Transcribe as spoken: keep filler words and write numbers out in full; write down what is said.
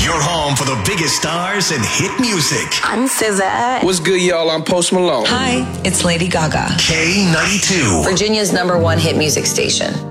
Your home for the biggest stars and hit music. I'm S Z A. What's good, y'all? I'm Post Malone. Hi, it's Lady Gaga. K ninety-two. Virginia's number one hit music station.